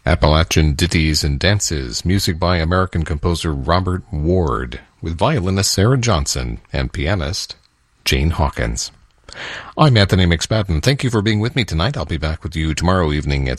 Appalachian Ditties and Dances, music by American composer Robert Ward, with violinist Sarah Johnson and pianist Jane Hawkins. I'm Anthony McSpadden. Thank you for being with me tonight. I'll be back with you tomorrow evening at